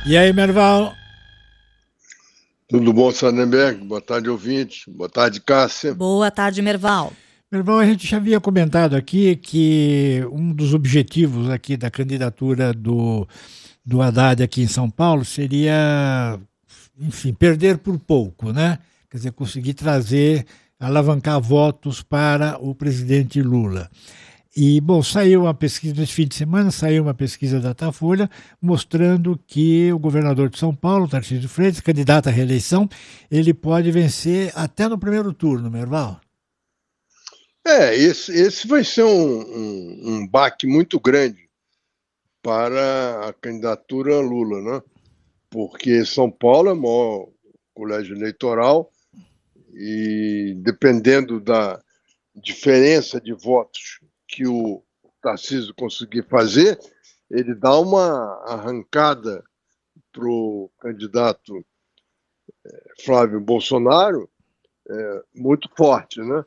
E aí, Merval? Tudo bom, Sardenberg? Boa tarde, ouvinte. Boa tarde, Cássia. Boa tarde, Merval. Merval, a gente já havia comentado aqui que um dos objetivos aqui da candidatura do Haddad aqui em São Paulo seria, enfim, perder por pouco, né? Quer dizer, conseguir alavancar votos para o presidente Lula. E, bom, saiu uma pesquisa nesse fim de semana, saiu uma pesquisa da Datafolha mostrando que o governador de São Paulo, Tarcísio Freitas, candidato à reeleição, ele pode vencer até no primeiro turno, Merval. Esse vai ser um baque muito grande para a candidatura Lula, né? Porque São Paulo é o maior colégio eleitoral e, dependendo da diferença de votos que o Tarcísio conseguir fazer, ele dá uma arrancada para o candidato Flávio Bolsonaro muito forte, né?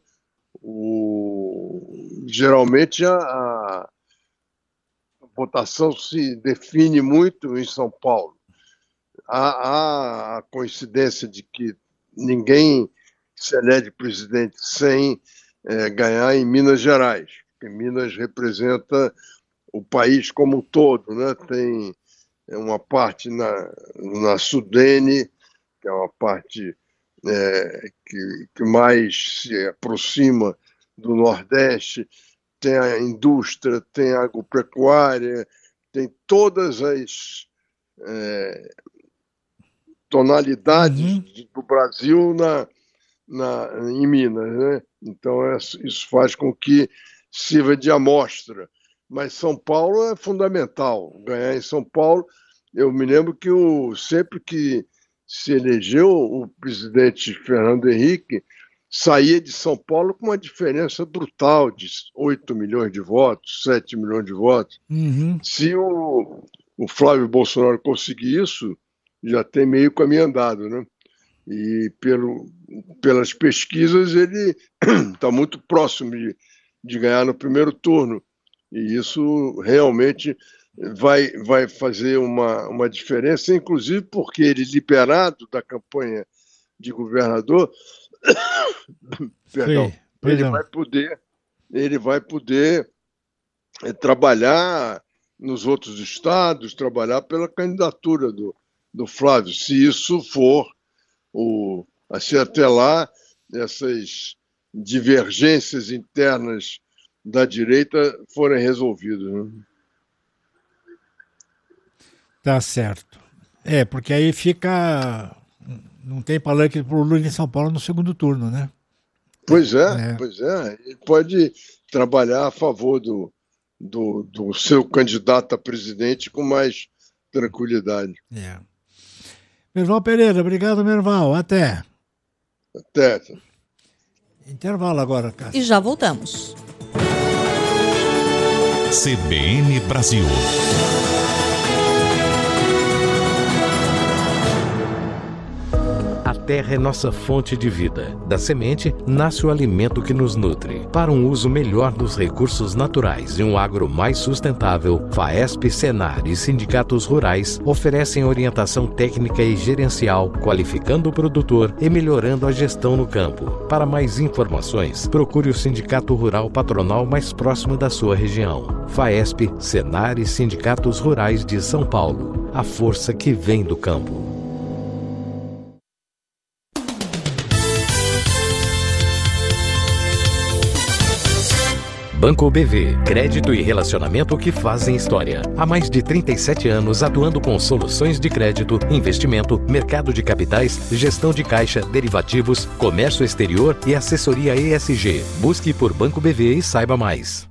Geralmente a votação se define muito em São Paulo. Há a coincidência de que ninguém se elege presidente sem ganhar em Minas Gerais, porque Minas representa o país como um todo, né? Tem uma parte na Sudene, que é uma parte que mais se aproxima do Nordeste, tem a indústria, tem a agropecuária, tem todas as tonalidades do Brasil em Minas, né? Então isso faz com que sirva de amostra. Mas São Paulo é fundamental, ganhar em São Paulo. Eu me lembro que sempre que se elegeu, o presidente Fernando Henrique saía de São Paulo com uma diferença brutal de 8 milhões de votos, 7 milhões de votos. Se o Flávio Bolsonaro conseguir isso, já tem meio caminho andado, né? E pelas pesquisas ele está muito próximo de ganhar no primeiro turno. E isso realmente vai fazer uma diferença, inclusive porque ele, liberado da campanha de governador, perdão, ele vai poder trabalhar nos outros estados, trabalhar pela candidatura do Flávio, se isso for assim, até lá, essas divergências internas da direita forem resolvidas, né? Tá certo. Porque aí fica... Não tem palanque para o Lula em São Paulo no segundo turno, né? Pois é. Ele pode trabalhar a favor do seu candidato a presidente com mais tranquilidade. Merval Pereira, obrigado, Merval. Até. Intervalo agora, Cássio. E já voltamos. CBN Brasil. A terra é nossa fonte de vida. Da semente nasce o alimento que nos nutre. Para um uso melhor dos recursos naturais e um agro mais sustentável, FAESP, Senar e sindicatos rurais oferecem orientação técnica e gerencial, qualificando o produtor e melhorando a gestão no campo. Para mais informações, procure o Sindicato Rural Patronal mais próximo da sua região. FAESP, Senar e sindicatos rurais de São Paulo. A força que vem do campo. Banco BV, crédito e relacionamento que fazem história. Há mais de 37 anos atuando com soluções de crédito, investimento, mercado de capitais, gestão de caixa, derivativos, comércio exterior e assessoria ESG. Busque por Banco BV e saiba mais.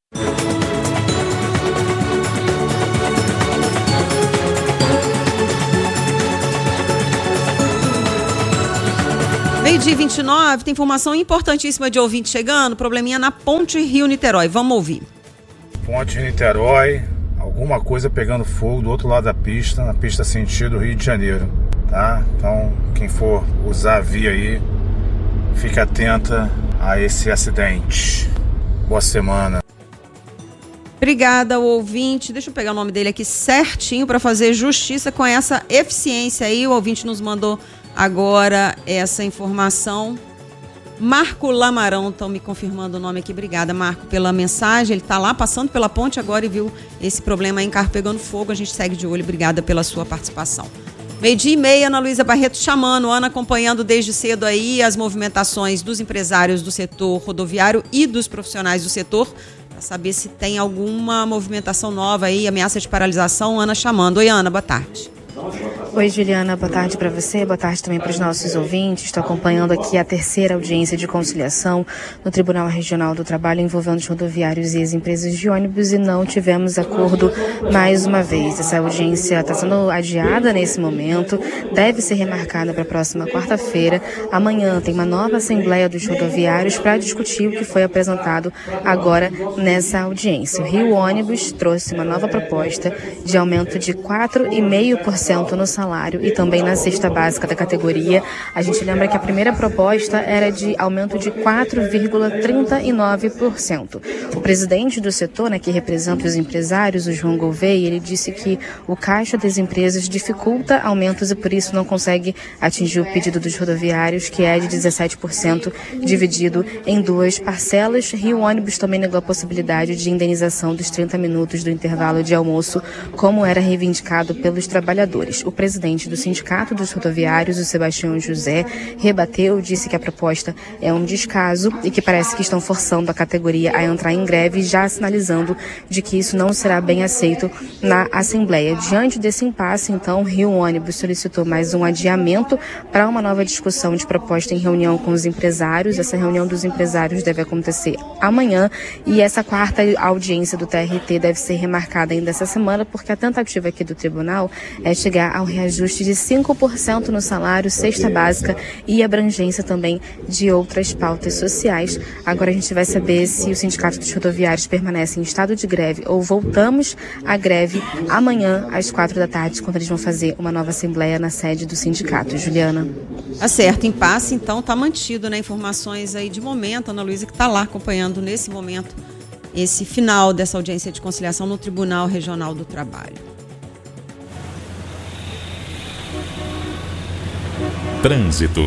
Meio-dia 29, tem informação importantíssima de ouvinte chegando, probleminha na Ponte Rio-Niterói. Vamos ouvir. Ponte Rio-Niterói, alguma coisa pegando fogo do outro lado da pista, na pista sentido Rio de Janeiro, tá? Então, quem for usar a via aí, fique atenta a esse acidente. Boa semana. Obrigada, ouvinte. Deixa eu pegar o nome dele aqui certinho para fazer justiça com essa eficiência aí. O ouvinte nos mandou agora essa informação. Marco Lamarão, estão me confirmando o nome aqui. Obrigada, Marco, pela mensagem. Ele está lá passando pela ponte agora e viu esse problema aí em carro pegando fogo. A gente segue de olho. Obrigada pela sua participação. 12:30, Ana Luísa Barreto chamando, Ana acompanhando desde cedo aí as movimentações dos empresários do setor rodoviário e dos profissionais do setor, para saber se tem alguma movimentação nova aí, ameaça de paralisação. Ana chamando. Oi, Ana, boa tarde. Oi, Juliana, boa tarde para você, boa tarde também para os nossos ouvintes. Estou acompanhando aqui a terceira audiência de conciliação no Tribunal Regional do Trabalho envolvendo os rodoviários e as empresas de ônibus e não tivemos acordo mais uma vez. Essa audiência está sendo adiada nesse momento, deve ser remarcada para a próxima quarta-feira. Amanhã tem uma nova Assembleia dos Rodoviários para discutir o que foi apresentado agora nessa audiência. O Rio Ônibus trouxe uma nova proposta de aumento de 4,5% no salário e também na cesta básica da categoria. A gente lembra que a primeira proposta era de aumento de 4,39%. O presidente do setor, que representa os empresários, o João Gouveia, ele disse que o caixa das empresas dificulta aumentos e por isso não consegue atingir o pedido dos rodoviários, que é de 17% dividido em duas parcelas. Rio Ônibus também negou a possibilidade de indenização dos 30 minutos do intervalo de almoço, como era reivindicado pelos trabalhadores. O presidente do Sindicato dos Rodoviários, o Sebastião José, rebateu, disse que a proposta é um descaso e que parece que estão forçando a categoria a entrar em greve, já sinalizando de que isso não será bem aceito na Assembleia. Diante desse impasse, então, Rio Ônibus solicitou mais um adiamento para uma nova discussão de proposta em reunião com os empresários. Essa reunião dos empresários deve acontecer amanhã e essa quarta audiência do TRT deve ser remarcada ainda essa semana, porque a tentativa aqui do tribunal é chegar ao reajuste de 5% no salário, cesta básica e abrangência também de outras pautas sociais. Agora a gente vai saber se o Sindicato dos Rodoviários permanece em estado de greve ou voltamos à greve amanhã às 4 da tarde, quando eles vão fazer uma nova assembleia na sede do sindicato. Juliana. Tá certo, impasse então tá mantido, né? Informações aí de momento, Ana Luísa que tá lá acompanhando nesse momento esse final dessa audiência de conciliação no Tribunal Regional do Trabalho. Trânsito.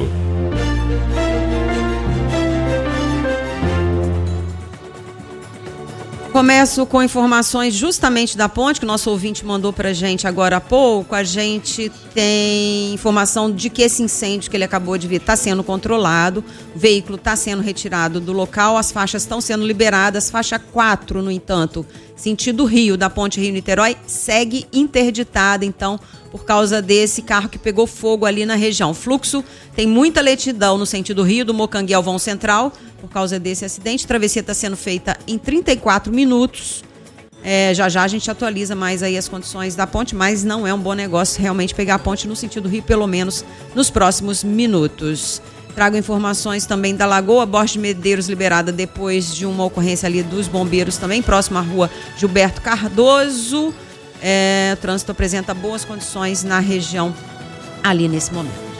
Começo com informações justamente da ponte, que o nosso ouvinte mandou para a gente agora há pouco. A gente tem informação de que esse incêndio que ele acabou de ver está sendo controlado, o veículo está sendo retirado do local, as faixas estão sendo liberadas. Faixa 4, no entanto, sentido Rio, da ponte Rio-Niterói, segue interditada, então, por causa desse carro que pegou fogo ali na região. O fluxo tem muita lentidão no sentido Rio, do Mocanguê ao Vão Central, por causa desse acidente. A travessia está sendo feita em 34 minutos. Já a gente atualiza mais aí as condições da ponte, mas não é um bom negócio realmente pegar a ponte no sentido Rio, pelo menos nos próximos minutos. Trago informações também da Lagoa, Borges de Medeiros liberada depois de uma ocorrência ali dos bombeiros também, próximo à rua Gilberto Cardoso. O trânsito apresenta boas condições na região ali nesse momento.